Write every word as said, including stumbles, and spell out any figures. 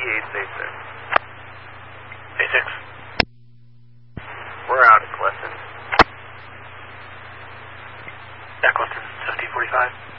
eight six six. eight six. We're out at Clifton. Yeah, Clifton, seventeen forty-five.